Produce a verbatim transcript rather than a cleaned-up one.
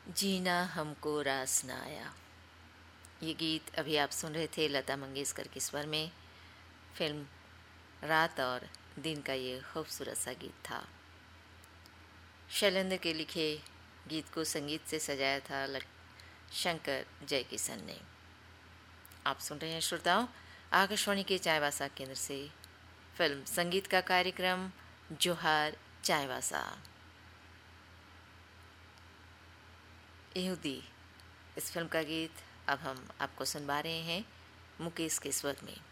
जीना हमको रास न आया। ये गीत अभी आप सुन रहे थे लता मंगेशकर के स्वर में। फिल्म रात और दिन का ये खूबसूरत सा गीत था। शैलेंद्र के लिखे गीत को संगीत से सजाया था शंकर जयकिशन ने। आप सुन रहे हैं श्रोताओं आकाशवाणी के चायवासा केंद्र से फिल्म संगीत का कार्यक्रम जोहार चायवासा। यहूदी इस फिल्म का गीत अब हम आपको सुनवा रहे हैं मुकेश के स्वर में।